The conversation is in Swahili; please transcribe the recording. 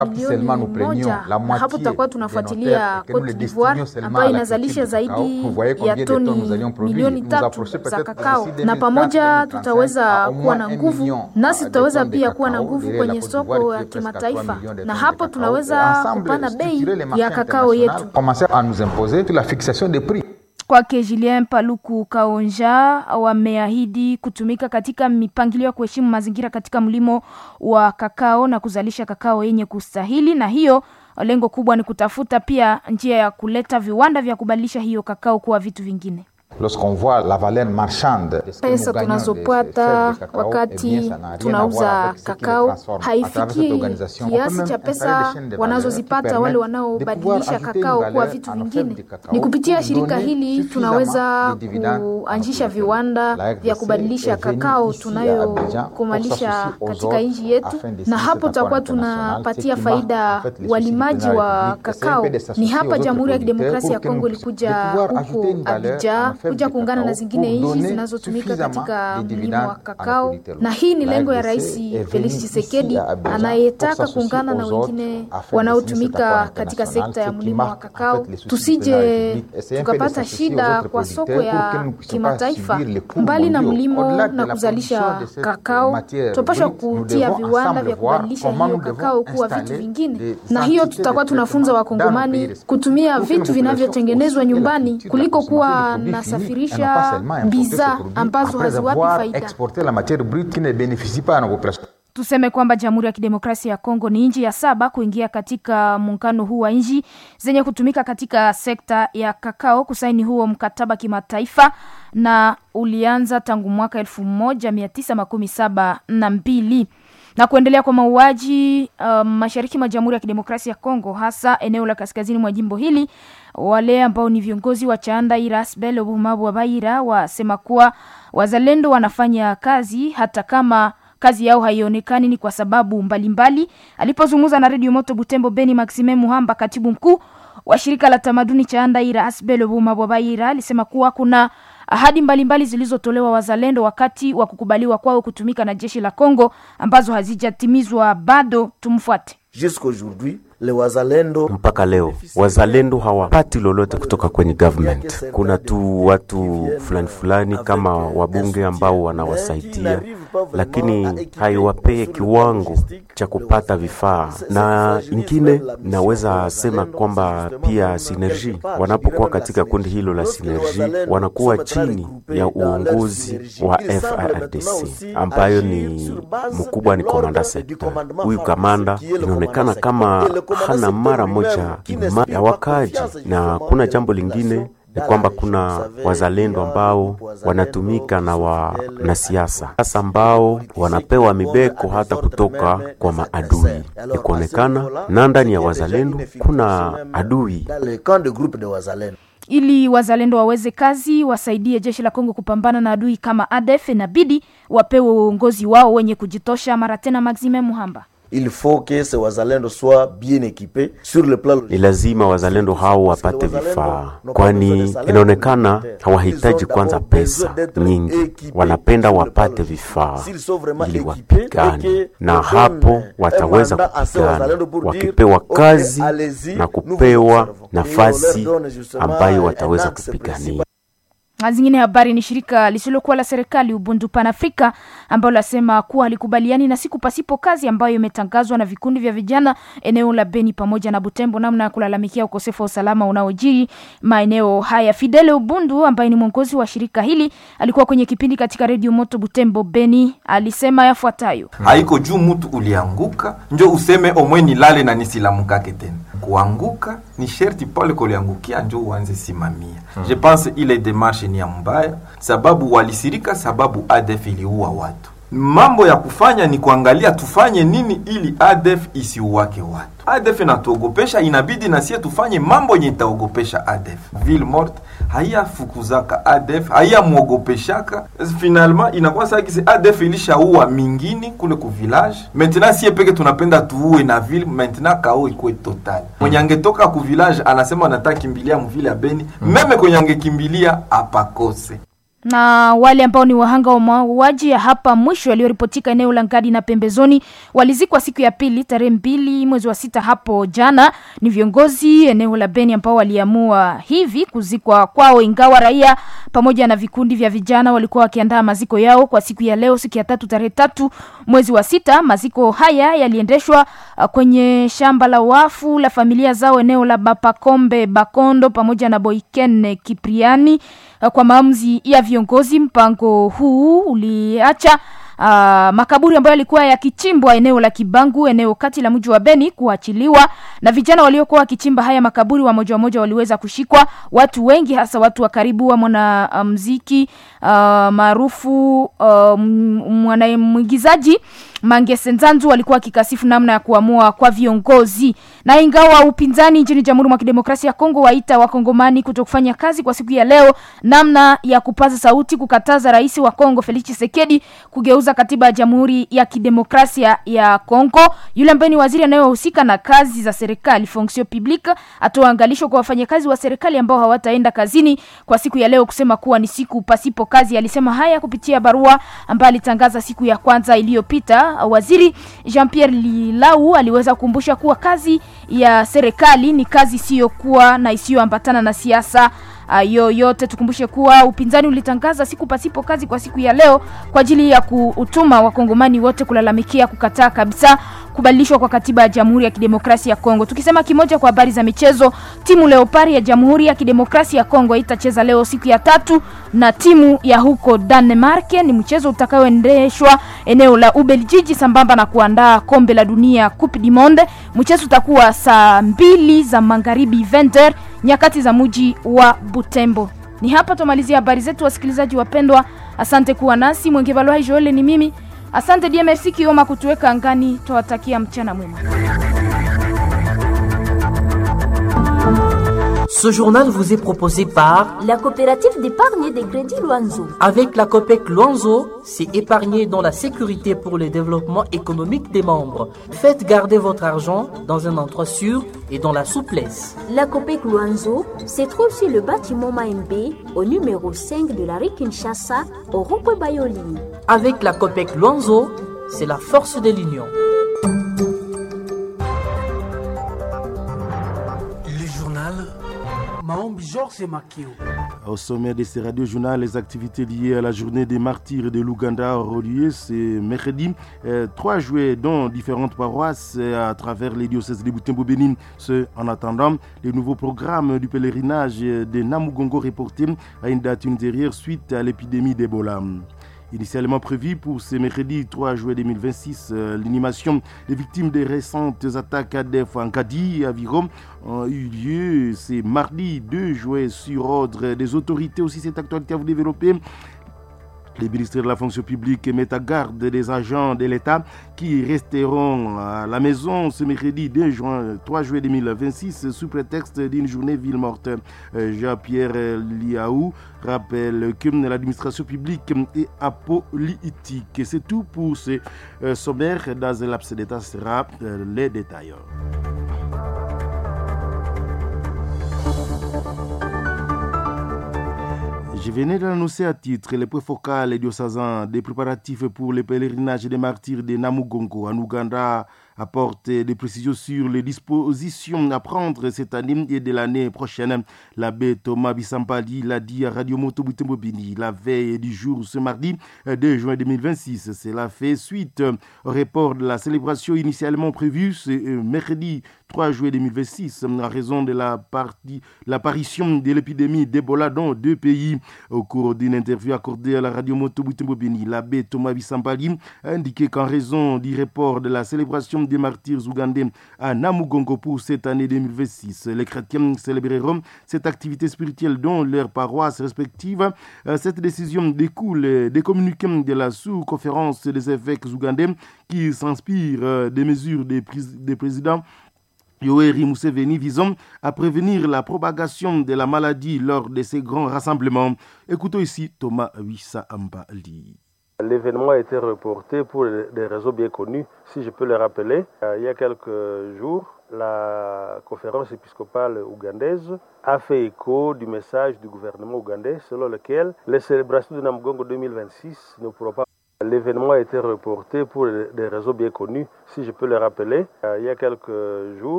milioni moja. Hapo tutakuwa tunafuatilia Cote d'Ivoire ambayo inazalisha zaidi ya toni milioni 3 za kakao, na pamoja tutaweza kuwa na nguvu, nasi tutaweza pia kuwa na nguvu kwenye soko ya kimataifa, na hapo tunaweza kupana bei ya kakao yetu. Kwake Julien Paluku Kaonja, wameahidi kutumika katika mipangilio ya kuheshimu mazingira katika mlimo wa kakao na kuzalisha kakao yenye kustahili, na hiyo lengo kubwa ni kutafuta pia njia ya kuleta viwanda vya kubadilisha hiyo kakao kuwa vitu vingine. Lorsqu'on voit la valeur marchande, pesa tunazopata wakati tunauza kakao haifiki kiasi cha pesa wanazozipata wale wanaobadilisha kakao kuwa vitu vingine. Ni kupitia shirika hili tunaweza kuanzisha viwanda vya kubadilisha kakao tunayokumalisha katika nchi yetu, na hapo tutakuwa tunapatia faida walimaji wa kakao. Ni hapa Jamhuri ya Kidemokrasia ya Kongo ilikuja huko Abidjan kuja kuungana na zingine nchi zinazotumika katika mlimo wa kakao, na hii ni lengo ya Rais Felix Tshisekedi anayetaka kuungana na wengine wanaotumika katika sekta ya mlimo wa kakao, tusije tukapata shida kwa soko ya kimataifa. Mbali na mlimo na kuzalisha kakao, tupasha kutia viwanda vya kubadilisha hiyo kakao kuwa vitu vingine, na hiyo tutakuwa tunafunza wakongomani kutumia vitu vinavyotengenezwa nyumbani kuliko kuwa na safirisha bidhaa ambazo haziwapi faida. Tuseme kwamba Jamhuri ya Kidemokrasia ya Kongo ni nchi ya 7 kuingia katika muungano huu wa nchi zenye kutumika katika sekta ya kakao kusaini huo mkataba kimataifa, na ulianza tangu mwaka 1972 na kuendelea kwa mauaji mashariki mwa Jamhuri ya Kidemokrasia ya Kongo, hasa eneo la kaskazini mwa jimbo hili. Wale ambao ni viongozi wa Chandaira Asbel Obumabu wa Baira wasema kuwa wazalendo wanafanya kazi hata kama kazi yao haionekani ni kwa sababu mbalimbali. Alipozungumza na Radio Moto Butembo Beni, Maxime Muhamba, katibu mkuu wa shirika la tamaduni Chandaira Asbel Obumabu wa Baira, alisema kuwa kuna ahadi mbalimbali zilizotolewa wazalendo wakati wa kukubaliwa kwao kutumika na jeshi la Kongo ambazo hazijatimizwa bado. Tumfuate. Jusqu'aujourd'hui le wazalendo, mpaka leo wazalendo hawapati lolote kutoka kwenye government. Kuna tu watu fulani kama wabunge ambao wanawasaidia, lakini haiwapee kiwango cha kupata vifaa. Na ingine naweza sema kwamba pia Synergie wanapokuwa katika kundi hilo la Synergie wanakuwa chini ya uongozi wa FARDC ambayo ni mkubwa ni komanda sekta. Huyu kamanda inaonekana kama hana mara moja ya wakaji, na kuna jambo lingine ni kwamba kuna wazalendo ambao wanatumika na siasa sasa, ambao wanapewa mibeko hata kutoka kwa maadui. Ikuonekana na ndani ya wazalendo kuna adui. Ili wazalendo waweze kazi wasaidie jeshi la Kongo kupambana na adui kama ADF, inabidi wapewe uongozi wao wenye kujitosha. Mara tena Maxime Muhamba: il faut que ces wazalendo soient bien équipés sur le plan. Ni lazima wazalendo hao wapate vifaa, kwani inaonekana hawahitaji kwanza pesa nyingi, wanapenda wapate vifaa ili wapigane, na hapo wataweza kupigana wakipewa kazi na kupewa nafasi ambayo wataweza kupigania. Zingine habari ni shirika lisilokuwa la serikali Ubuntu Pan Africa ambalo lasema kuwa halikubaliani na siku pasipo kazi ambayo imetangazwa na vikundi vya vijana eneo la Beni pamoja na Butembo, namna ya kulalamikia ukosefu wa usalama unaojiri maeneo haya. Fidele Ubuntu ambaye ni mwongozi wa shirika hili alikuwa kwenye kipindi katika Radio Moto Butembo Beni, alisema yafuatayo: haiko juu mtu ulianguka njo useme omweni lale na nisilamukake tena. Kuanguka ni sherti pale kuliangukia njo uanze simamia. Je pense ile démarche ni mbaya, sababu walisirika, sababu ADF iliua watu. Mambo ya kufanya ni kuangalia tufanye nini ili ADF isiuwake watu. ADF inatuogopesha, inabidi na sisi tufanye mambo yenye itaogopesha ADF. Ville morte haya fukuzaka ADF, haya muogopeshaka. Finalement inakuwa sasa kisi ADF ilishaua mingini kule ku village. Maintenant si peke tunapenda tuue na ville, maintenant kao iko total. Mwenye angetoka ku village anasema anataka kimbilia mvile ya Beni, meme kwenye angekimbilia apakose. Na wale ambao ni wahanga wa mauaji ya hapa mwisho yaliyoripotika eneo la Ngadi na pembezoni walizikwa siku ya pili tarehe 2 mwezi wa 6 hapo jana. Ni viongozi eneo la Beni ambao waliamua hivi kuzikwa kwao, ingawa raia pamoja na vikundi vya vijana walikuwa wakiandaa maziko yao kwa siku ya leo, siku ya 3 tarehe 3 mwezi wa 6. Maziko haya yaliendeshwa kwenye shamba la wafu la familia zao eneo la Bapakombe Bakondo pamoja na Boikene Kipriani. Kwa maamuzi ya viongozi, mpango huu uliacha makaburi ambayo yalikuwa yakichimbwa eneo la Kibangu, eneo kati la mji wa Beni, kuachiliwa, na vijana waliokuwa wakichimba haya makaburi wa moja waliweza kushikwa. Watu wengi, hasa watu wa karibu wa mwanamuziki maarufu mwanamwigizaji Mange Senzanzu walikuwa kikasifu namna ya kuamua kwa viongozi. Na ingawa upinzani nchini Jamhuri ya Kidemokrasia ya Kongo waita wakongomani kutokufanya kazi kwa siku ya leo, namna ya kupaza sauti kukataza rais wa Kongo Felix Tshisekedi kugeuza katiba ya Jamhuri ya Kidemokrasia ya Kongo, yule ambaye ni waziri anayehusika na kazi za serikali fonction publique atoa angalisho kwa wafanyakazi wa serikali ambao hawataenda kazini kwa siku ya leo, kusema kuwa ni siku pasipo kazi. Alisema haya kupitia barua ambayo alitangaza siku ya kwanza iliyopita. Waziri Jean-Pierre Lilau aliweza kukumbusha kuwa kazi ya serikali ni kazi isiyokuwa na isiyoambatana na siasa yoyote. Tukumbushe kuwa upinzani ulitangaza siku pasipo kazi kwa siku ya leo kwa ajili ya kuutuma wakongomani wote kulalamikia kukataa kabisa kubadilishwa kwa katiba ya Jamhuri ya Kidemokrasia ya Kongo. Tukisema kimoja kwa habari za michezo, timu Leopard ya Jamhuri ya Kidemokrasia ya Kongo itacheza leo siku ya 3 na timu ya huko Denmark. Ni mchezo utakaoendeshwa eneo la Ubelgiji sambamba na kuandaa kombe la dunia Coupe du Monde. Mchezo utakuwa saa 2 za magharibi 20 nyakati za mji wa Butembo. Ni hapa tumalizia habari zetu, wasikilizaji wapendwa. Asante kuwa nasi. Mwengevalwa Joel ni mimi. Asante Dieu merci Kioma kutuweka angani. Tuwatakia mchana mwema. Ce journal vous est proposé par la coopérative d'épargne et de crédit Luanzo. Avec la COPEC Luanzo, c'est épargner dans la sécurité pour le développement économique des membres. Faites garder votre argent dans un endroit sûr et dans la souplesse. La COPEC Luanzo se trouve sur le bâtiment Maembe au numéro 5 de la rue Kinshasa au rond-point Bayoli. Avec la COPEC Luanzo, c'est la force de l'union. Au sommet de ces radio-journaux, les activités liées à la journée des martyrs de l'Ouganda auront lieu ce mercredi 3 juillet dans différentes paroisses à travers les diocèses de Butembo-Béni. En attendant, les nouveaux programmes du pèlerinage de Namugongo reportés à une date ultérieure suite à l'épidémie d'Ebola. Initialement prévu pour ce mercredi 3 juillet 2026, l'inhumation des victimes des récentes attaques à Def en Kadi à Virom a eu lieu ce mardi 2 juillet sur ordre des autorités. Aussi, cette actualité à vous développer. Les ministères de la fonction publique mettent à garde des agents de l'État qui resteront à la maison ce mercredi 3 juillet 2026 sous prétexte d'une journée ville morte. Jean-Pierre Liaou rappelle que l'administration publique est apolitique. C'est tout pour ce sommaire. Dans un laps d'État sera les détails. Je venais d'annoncer à titre les points focaux diocésains des préparatifs pour le pèlerinage des martyrs de Namugongo en Ouganda, apporte des précisions sur les dispositions à prendre cette année et de l'année prochaine. L'abbé Thomas Bisampali l'a dit à Radio Moto Butembo-Béni la veille du jour ce mardi 2 juin 2026. Cela fait suite au report de la célébration initialement prévue ce mercredi 3 juillet 2026 à raison de l'apparition de l'épidémie d'Ebola dans 2 pays. Au cours d'une interview accordée à la Radio Moto Butembo-Béni, l'abbé Thomas Bisampali a indiqué qu'en raison du report de la célébration des martyrs ougandais à Namugongo pour cette année 2026, les chrétiens célébreront cette activité spirituelle dans leurs paroisses respectives. Cette décision découle des communiqués de la sous-conférence des évêques ougandais qui s'inspire des mesures des présidents Yoweri Museveni visant à prévenir la propagation de la maladie lors de ces grands rassemblements. Écoutons ici Thomas Wissa-Ambali. L'événement a été reporté pour des raisons bien connues. Si je peux le rappeler, il y a quelques jours, la conférence épiscopale ougandaise a fait écho du message du gouvernement ougandais selon lequel les célébrations de Namugongo 2026 ne pourront pas. L'événement a été reporté pour des raisons bien connues, si je peux le rappeler. Il y a quelques jours,